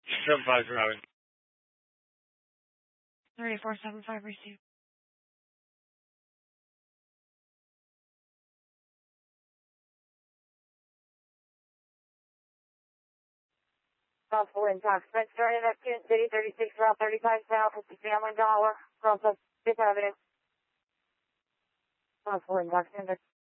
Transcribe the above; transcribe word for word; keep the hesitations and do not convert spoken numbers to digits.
seven five routing. three four seven five receive. South four intact. Spence starting at Kansas City, thirty-six Route thirty-five South with the Family Dollar. Cross up Fifth Avenue. South four intact.